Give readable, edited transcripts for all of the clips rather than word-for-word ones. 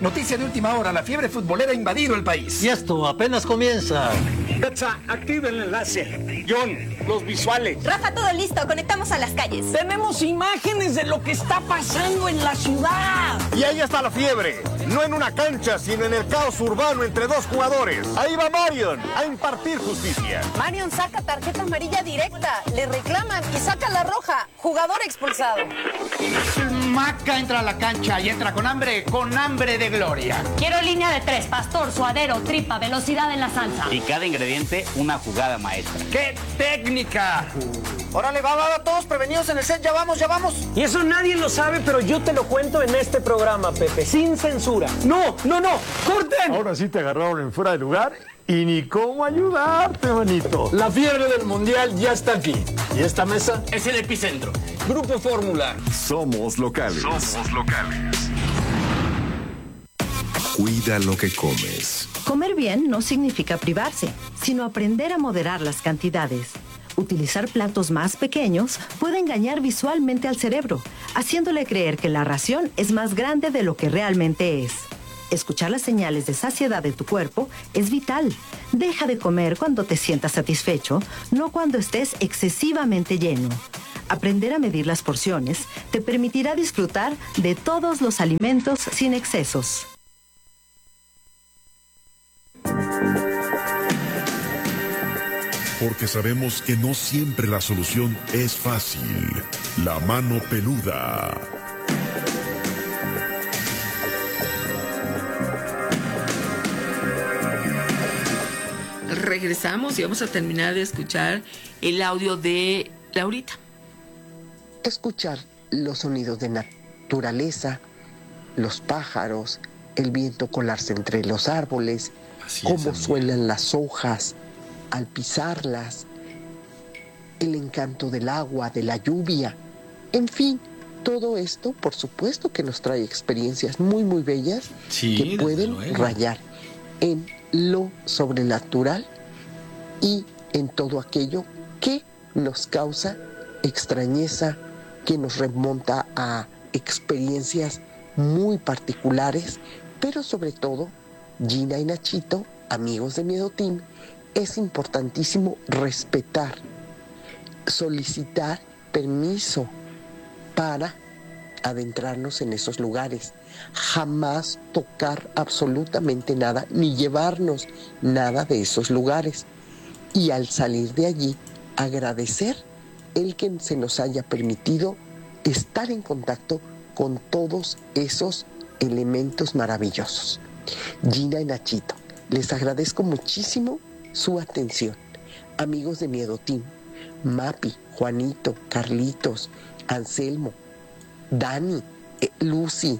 Noticia de última hora, la fiebre futbolera ha invadido el país. Y esto apenas comienza. Betsa, activa el enlace. John, los visuales. Rafa, todo listo, conectamos a las calles. Tenemos imágenes de lo que está pasando en la ciudad. Y ahí está la fiebre, no en una cancha, sino en el caos urbano entre dos jugadores. Ahí va Marion a impartir justicia. Marion saca tarjeta amarilla directa, le reclaman y saca la roja. Jugador expulsado. Maca entra a la cancha y entra con hambre de gloria. Quiero línea de 3, pastor, suadero, tripa, velocidad en la salsa. Y cada ingrediente, una jugada maestra. ¡Qué técnica! Órale, va, todos prevenidos en el set, ya vamos. Y eso nadie lo sabe, pero yo te lo cuento en este programa, Pepe, sin censura. No, corten. Ahora sí te agarraron en fuera de lugar y ni cómo ayudarte, manito. La fiebre del mundial ya está aquí. Y esta mesa Es el epicentro. Grupo Fórmula. Somos locales. Cuida lo que comes. Comer bien no significa privarse, sino aprender a moderar las cantidades. Utilizar platos más pequeños puede engañar visualmente al cerebro, haciéndole creer que la ración es más grande de lo que realmente es. Escuchar las señales de saciedad de tu cuerpo es vital. Deja de comer cuando te sientas satisfecho, no cuando estés excesivamente lleno. Aprender a medir las porciones te permitirá disfrutar de todos los alimentos sin excesos. Porque sabemos que no siempre la solución es fácil. La mano peluda. Regresamos y vamos a terminar de escuchar el audio de Laurita. Escuchar los sonidos de naturaleza, los pájaros, el viento colarse entre los árboles, cómo suenan las hojas al pisarlas, el encanto del agua, de la lluvia, en fin, todo esto, por supuesto que nos trae experiencias muy, muy bellas que pueden rayar en lo sobrenatural y en todo aquello que nos causa extrañeza, que nos remonta a experiencias muy particulares, pero sobre todo, Gina y Nachito, amigos de Miedo Team, es importantísimo respetar, solicitar permiso para adentrarnos en esos lugares. Jamás tocar absolutamente nada, ni llevarnos nada de esos lugares. Y al salir de allí, agradecer el que se nos haya permitido estar en contacto con todos esos elementos maravillosos. Gina y Nachito, les agradezco muchísimo su atención. Amigos de Miedo Team, Mapi, Juanito, Carlitos, Anselmo, Dani, Lucy,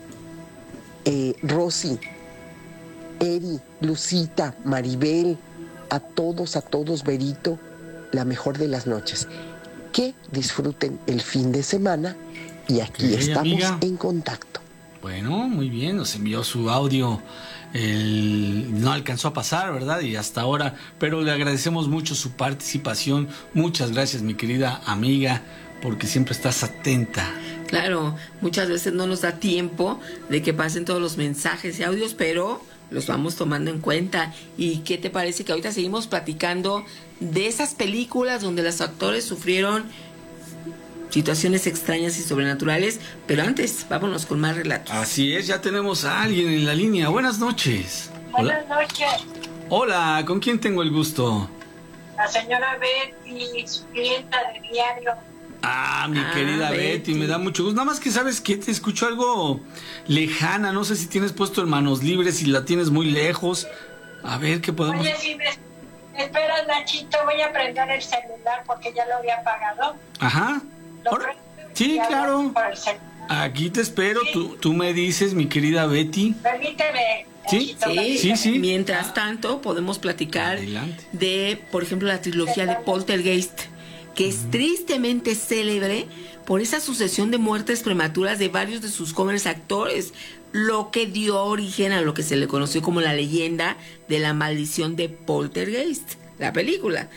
Rosy, Eri, Lucita, Maribel, a todos, Berito, la mejor de las noches. Que disfruten el fin de semana y aquí estamos, amiga, en contacto. Bueno, muy bien, nos envió su audio. No alcanzó a pasar, ¿verdad? Y hasta ahora, pero le agradecemos mucho su participación. Muchas gracias, mi querida amiga, porque siempre estás atenta. Claro, muchas veces no nos da tiempo de que pasen todos los mensajes y audios, pero los vamos tomando en cuenta. ¿Y qué te parece que ahorita seguimos platicando de esas películas donde los actores sufrieron situaciones extrañas y sobrenaturales? Pero antes, vámonos con más relatos. Así es, ya tenemos a alguien en la línea. Buenas noches. Buenas noches. Hola, ¿con quién tengo el gusto? La señora Betty, su clienta de diario. Mi querida Betty, me da mucho gusto. Nada más que sabes que te escucho algo lejana. No sé si tienes puesto en manos libres, si la tienes muy lejos. A ver qué podemos. Oye, si me esperas, Nachito, voy a prender el celular porque ya lo había apagado. Ajá. Sí, claro. Aquí te espero. Tú me dices, mi querida Betty. Permíteme. Sí. Mientras tanto, podemos platicar de, por ejemplo, la trilogía de Poltergeist, que es tristemente célebre por esa sucesión de muertes prematuras de varios de sus jóvenes actores, lo que dio origen a lo que se le conoció como la leyenda de la maldición de Poltergeist, la película.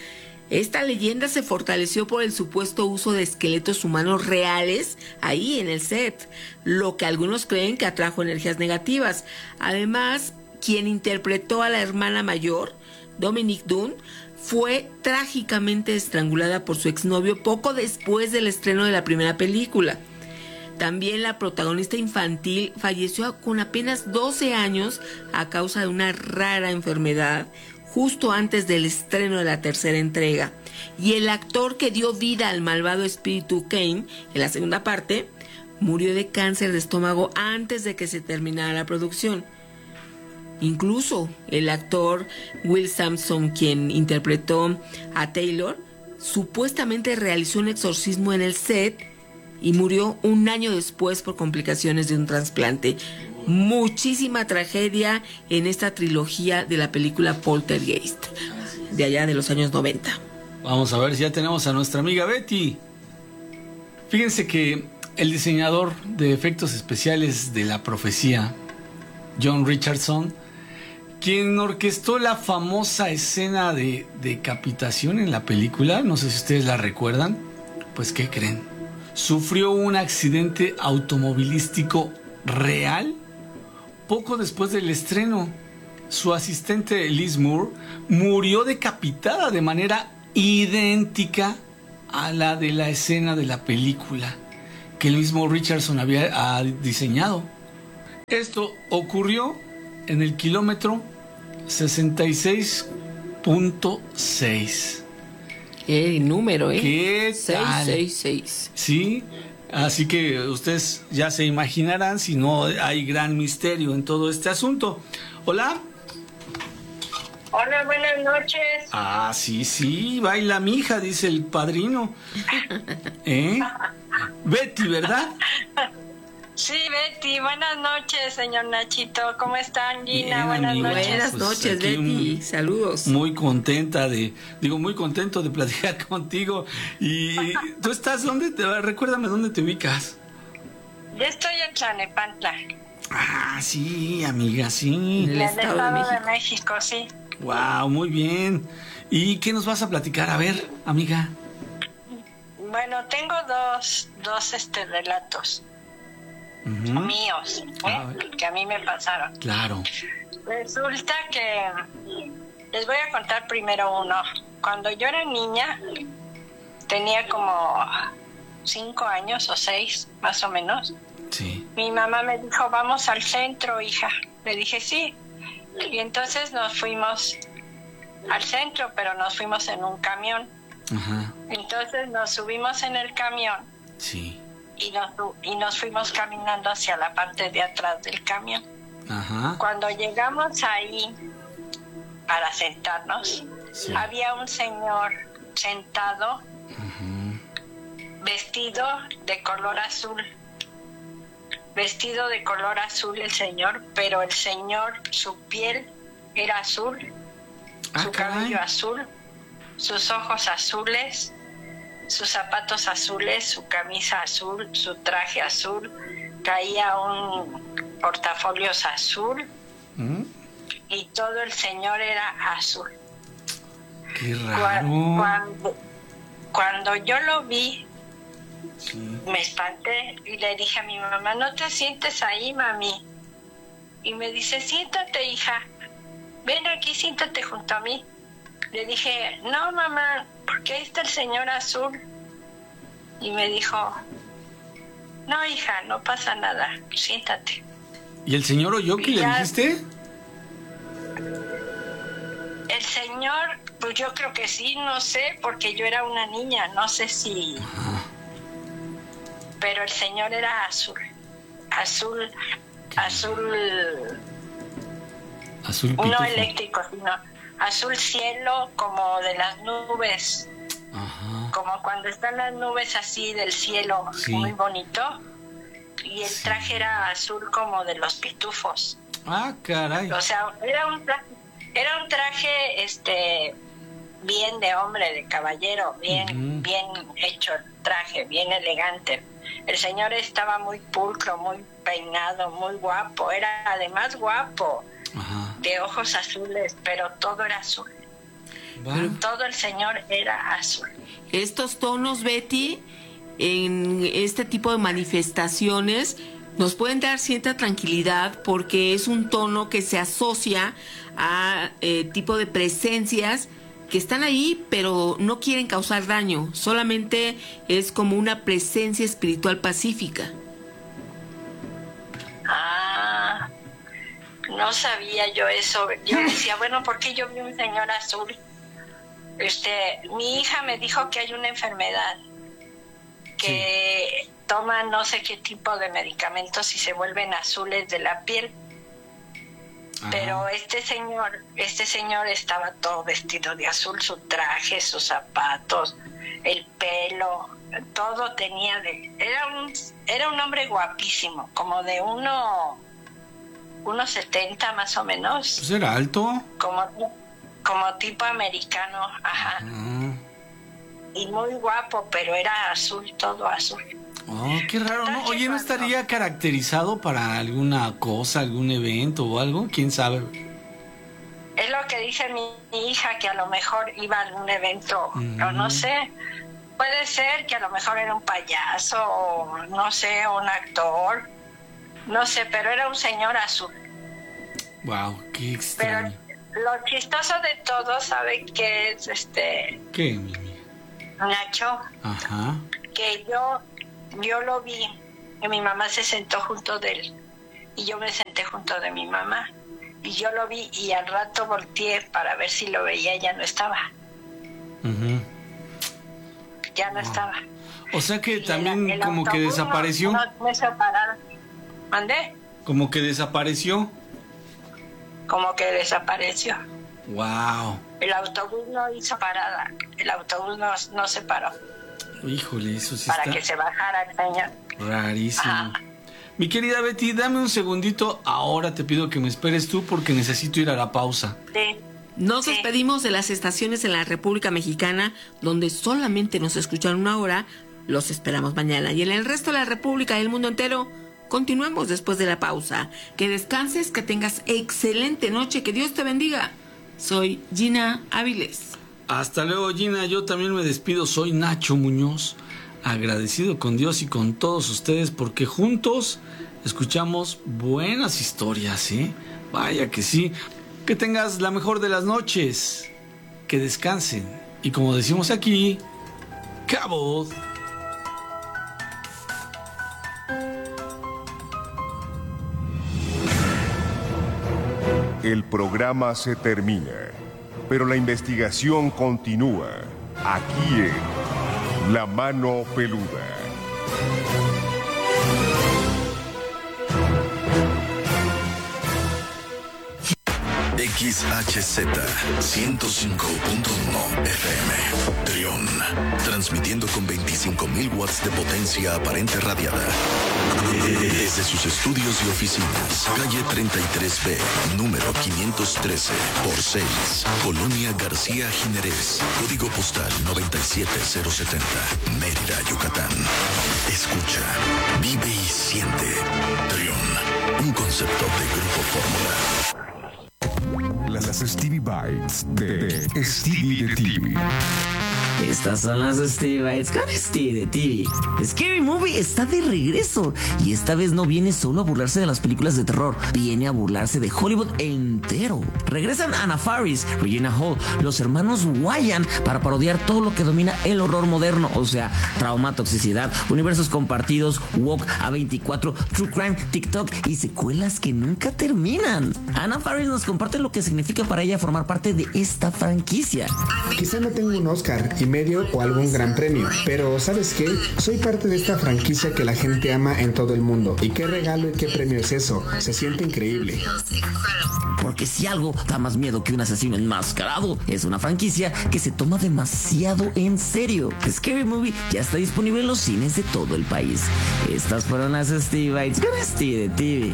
Esta leyenda se fortaleció por el supuesto uso de esqueletos humanos reales ahí en el set, lo que algunos creen que atrajo energías negativas. Además, quien interpretó a la hermana mayor, Dominique Dunne, fue trágicamente estrangulada por su exnovio poco después del estreno de la primera película. También la protagonista infantil falleció con apenas 12 años a causa de una rara enfermedad justo antes del estreno de la tercera entrega. Y el actor que dio vida al malvado espíritu Kane en la segunda parte murió de cáncer de estómago antes de que se terminara la producción. Incluso el actor Will Sampson, quien interpretó a Taylor, supuestamente realizó un exorcismo en el set y murió un año después por complicaciones de un trasplante. Muchísima tragedia en esta trilogía de la película Poltergeist, de allá de los años 90. Vamos a ver si ya tenemos a nuestra amiga Betty. Fíjense que el diseñador de efectos especiales de La Profecía, John Richardson, quien orquestó la famosa escena de decapitación en la película, no sé si ustedes la recuerdan, pues ¿qué creen? Sufrió un accidente automovilístico real poco después del estreno. Su asistente Liz Moore murió decapitada de manera idéntica a la de la escena de la película que el mismo Richardson había diseñado. Esto ocurrió en el kilómetro 66.6. ¡Qué número, eh! ¿Qué tal? 666. Sí, así que ustedes ya se imaginarán si no hay gran misterio en todo este asunto. Hola. Hola, buenas noches. Ah, sí, baila mi hija, dice el padrino. Betty, ¿verdad? Sí, Betty, buenas noches, señor Nachito. ¿Cómo están, Gina? Bien, buenas amiga. noches. Buenas noches, Betty. Saludos. Muy contento de platicar contigo. Y tú estás, ¿dónde? Recuérdame dónde te ubicas. Yo estoy en Tlalnepantla. Ah, sí, amiga, sí. En el Estado de México, sí. Wow, muy bien. ¿Y qué nos vas a platicar? A ver, amiga. Bueno, tengo dos relatos míos, que a mí me pasaron. Claro. Resulta que les voy a contar primero uno. Cuando yo era niña, tenía como 5 años o 6, más o menos. Sí. Mi mamá me dijo, vamos al centro, hija. Le dije, sí. Y entonces nos fuimos al centro, pero nos fuimos en un camión. Ajá. Entonces nos subimos en el camión. Sí. Y nos fuimos caminando hacia la parte de atrás del camión. Ajá. Cuando llegamos ahí para sentarnos, sí, había un señor sentado, vestido de color azul. Vestido de color azul el señor, pero el señor, su piel era azul, su cabello azul, sus ojos azules, sus zapatos azules, su camisa azul, su traje azul, traía un portafolios azul y todo el señor era azul. Qué raro. Cuando yo lo vi, sí, me espanté y le dije a mi mamá, no te sientes ahí, mami. Y me dice, siéntate, hija, ven aquí, siéntate junto a mí. Le dije, no, mamá, porque ahí está el señor azul. Y me dijo, no, hija, no pasa nada, siéntate. ¿Y el señor oyó que le dijiste? El señor, pues yo creo que sí, no sé, porque yo era una niña, no sé si... Ajá. Pero el señor era azul pitufo. No eléctrico, sino azul cielo, como de las nubes. Ajá. Como cuando están las nubes así del cielo, sí, muy bonito. Y el traje era azul como de los pitufos. Ah, caray. O sea, era un traje bien de hombre, de caballero, bien hecho el traje, bien elegante. El señor estaba muy pulcro, muy peinado, muy guapo. Era además guapo, de ojos azules, pero todo era azul. Todo el señor era azul. Estos tonos, Betty, en este tipo de manifestaciones nos pueden dar cierta tranquilidad porque es un tono que se asocia a tipo de presencias que están ahí pero no quieren causar daño, solamente es como una presencia espiritual pacífica. No sabía yo eso. Yo decía, bueno, ¿por qué yo vi un señor azul? Mi hija me dijo que hay una enfermedad que toman no sé qué tipo de medicamentos y se vuelven azules de la piel. Ajá. Pero este señor estaba todo vestido de azul, su traje, sus zapatos, el pelo, todo tenía era un hombre guapísimo, como de 1.70 más o menos. Pues era alto. Como tipo americano, ajá. Y muy guapo, pero era azul, todo azul. Oh, qué raro, ¿no? Oye, ¿no estaría caracterizado para alguna cosa, algún evento o algo? ¿Quién sabe? Es lo que dice mi hija, que a lo mejor iba a algún evento, o no sé. Puede ser que a lo mejor era un payaso, o no sé, un actor. No sé, pero era un señor azul. Wow, qué extraño. Pero lo chistoso de todo, ¿sabe qué es ¿Qué, mi amiga? Nacho? Ajá. Que yo lo vi, y mi mamá se sentó junto de él, y yo me senté junto de mi mamá, y yo lo vi, y al rato volteé para ver si lo veía, ya no estaba. Ya no estaba. O sea que también el como que desapareció. Me separaron. ¿Mandé? Como que desapareció. Como que desapareció. Wow. El autobús no hizo parada. El autobús no se paró. Híjole, eso sí para está que se bajara el señor. Rarísimo. Ajá. Mi querida Betty, dame un segundito. Ahora te pido que me esperes tú porque necesito ir a la pausa. Sí. Nos despedimos de las estaciones en la República Mexicana, donde solamente nos escuchan una hora. Los esperamos mañana. Y en el resto de la República y el mundo entero, continuamos después de la pausa. Que descanses, que tengas excelente noche, que Dios te bendiga. Soy Gina Áviles. Hasta luego, Gina. Yo también me despido. Soy Nacho Muñoz. Agradecido con Dios y con todos ustedes porque juntos escuchamos buenas historias, ¿eh? Vaya que sí. Que tengas la mejor de las noches. Que descansen. Y como decimos aquí, ¡cabos! El programa se termina, pero la investigación continúa aquí en La Mano Peluda. XHZ 105.1 FM Trión, transmitiendo con 25.000 watts de potencia aparente radiada desde sus estudios y oficinas, calle 33B, número 513 por 6, Colonia García Jiménez, código postal 97070, Mérida, Yucatán. Escucha, vive y siente. Trión, un concepto de Grupo Fórmula. Las Stevie Bites de Stevie de TV. Estas son las Stevie Bites con Stevie de TV. Scary Movie está de regreso y esta vez no viene solo a burlarse de las películas de terror, viene a burlarse de Hollywood entero. Regresan Anna Faris, Regina Hall, los hermanos Wyan para parodiar todo lo que domina el horror moderno, o sea, trauma, toxicidad, universos compartidos, woke, A24, true crime, TikTok y secuelas que nunca terminan. Anna Faris nos comparte lo que significa para ella formar parte de esta franquicia. Quizá no tengo un Oscar y medio o algún gran premio, pero ¿sabes qué? Soy parte de esta franquicia que la gente ama en todo el mundo. ¿Y qué regalo y qué premio es eso? Se siente increíble. Porque si algo da más miedo que un asesino enmascarado, es una franquicia que se toma demasiado en serio. Scary Movie ya está disponible en los cines de todo el país. Estas fueron las Stevie Bites con Stevie de TV.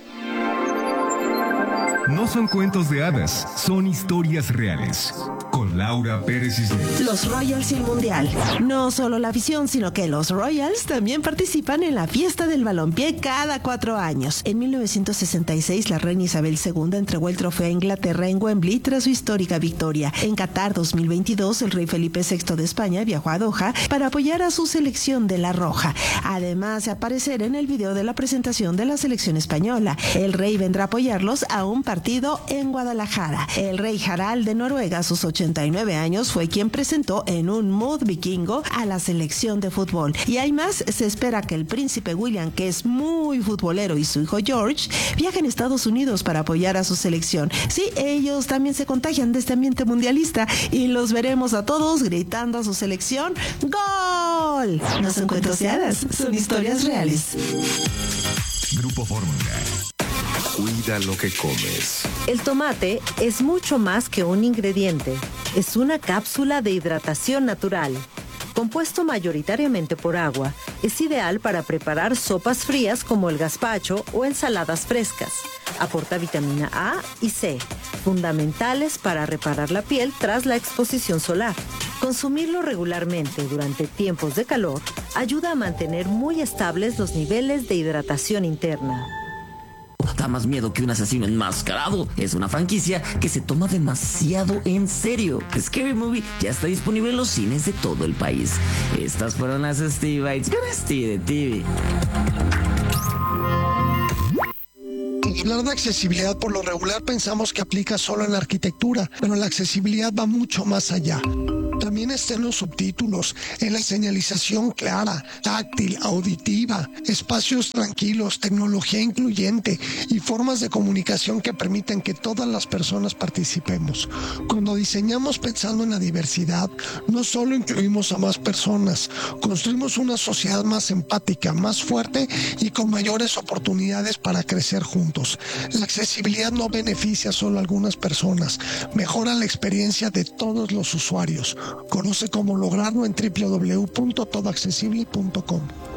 No son cuentos de hadas, son historias reales. Con con Laura Pérez Cisneros. Los Royals y el Mundial. No solo la afición, sino que los Royals también participan en la fiesta del balompié cada 4 años. En 1966, la reina Isabel II entregó el trofeo a Inglaterra en Wembley tras su histórica victoria. En Qatar 2022, el rey Felipe VI de España viajó a Doha para apoyar a su selección de la Roja. Además de aparecer en el video de la presentación de la selección española, el rey vendrá a apoyarlos a un partido en Guadalajara. El rey Harald de Noruega, a sus 89 años, fue quien presentó en un mood vikingo a la selección de fútbol. Y hay más, se espera que el príncipe William, que es muy futbolero, y su hijo George viajen a Estados Unidos para apoyar a su selección. Sí, ellos también se contagian de este ambiente mundialista y los veremos a todos gritando a su selección ¡Gol! No son cuentos de hadas, son historias reales. Grupo Fórmula. Cuida lo que comes. El tomate es mucho más que un ingrediente. Es una cápsula de hidratación natural. Compuesto mayoritariamente por agua, es ideal para preparar sopas frías como el gazpacho o ensaladas frescas. Aporta vitamina A y C, fundamentales para reparar la piel tras la exposición solar. Consumirlo regularmente durante tiempos de calor ayuda a mantener muy estables los niveles de hidratación interna. Da más miedo que un asesino enmascarado. Es una franquicia que se toma demasiado en serio. Scary Movie ya está disponible en los cines de todo el país. Estas fueron las Stevie Bites con Stevie de TV. Hablar de accesibilidad por lo regular pensamos que aplica solo en la arquitectura, pero la accesibilidad va mucho más allá. También está en los subtítulos, en la señalización clara, táctil, auditiva, espacios tranquilos, tecnología incluyente y formas de comunicación que permiten que todas las personas participemos. Cuando diseñamos pensando en la diversidad, no solo incluimos a más personas, construimos una sociedad más empática, más fuerte y con mayores oportunidades para crecer juntos. La accesibilidad no beneficia solo a algunas personas, mejora la experiencia de todos los usuarios. Conoce cómo lograrlo en www.todoaccesible.com.